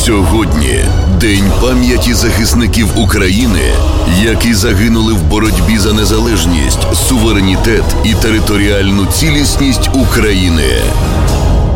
Сьогодні День пам'яті захисників України, які загинули в боротьбі за незалежність, суверенітет і територіальну цілісність України.